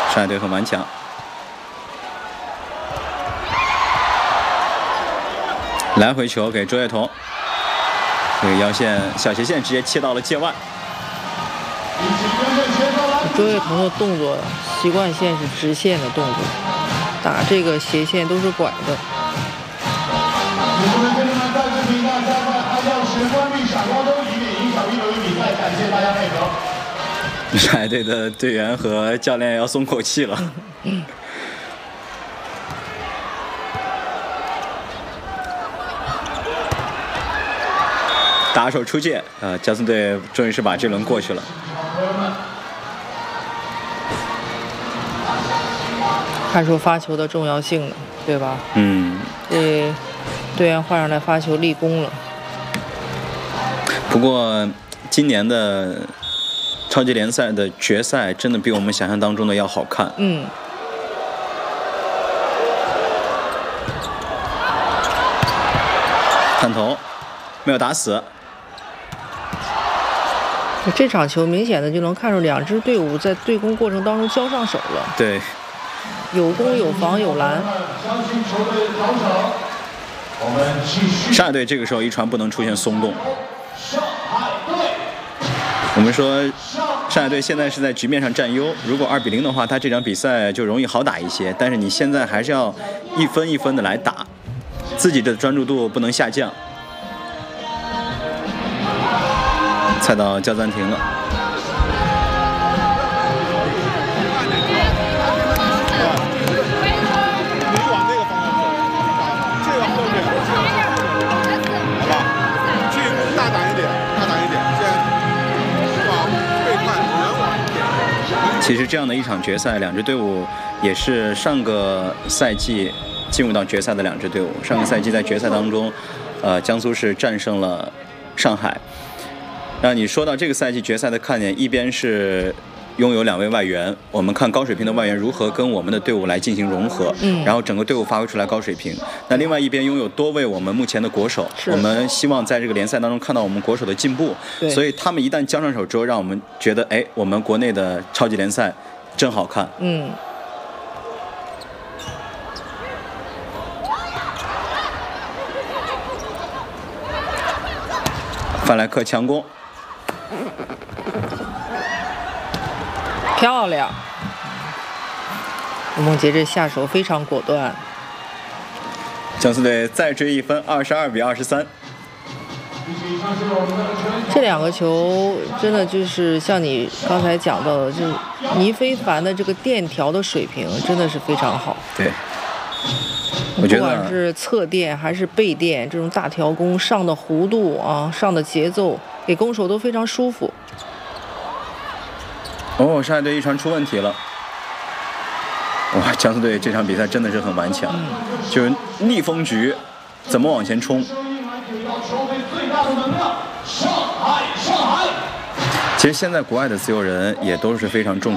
上海队很顽强。来回球给周跃彤，这个腰线小斜线直接切到了界外。 周跃彤的动作习惯线是直线的动作，打这个斜线都是拐的。 上海队的队员和教练要松口气了。打手出界，加斯队终于是把这轮过去了。 看出发球的重要性了，对吧？这队员换上来发球立功了。 不过今年的超级联赛的决赛真的比我们想象当中的要好看。探头没有打死。 这场球明显的就能看出两支队伍在对攻过程当中交上手了。 对， 有攻有防有拦。 上海队这个时候一传不能出现松动。我们说上海队现在是在局面上占优，如果2-0的话，他这场比赛就容易好打一些。但是你现在还是要一分一分的来打，自己的专注度不能下降。菜刀叫暂停了。其实这样的一场决赛，两支队伍也是上个赛季进入到决赛的两支队伍。上个赛季在决赛当中，江苏是战胜了上海。让你说到这个赛季决赛的看点，一边是拥有2位外援，我们看高水平的外援如何跟我们的队伍来进行融合，然后整个队伍发挥出来高水平。那另外一边拥有多位我们目前的国手，我们希望在这个联赛当中看到我们国手的进步。所以他们一旦交上手之后，让我们觉得，哎，我们国内的超级联赛真好看。范莱克强攻。 漂亮！吴梦洁这下手非常果断。 江苏队再追一分，22-23。 这两个球真的就是像你刚才讲到的，就是倪飞凡的这个垫条的水平真的是非常好。 对，我觉得不管是侧垫还是背垫，这种大条攻上的弧度啊，上的节奏，给攻手都非常舒服。 上海队一传出问题了。哇，江苏队这场比赛真的是很顽强，就是逆风局怎么往前冲。其实现在国外的自由人也都是非常重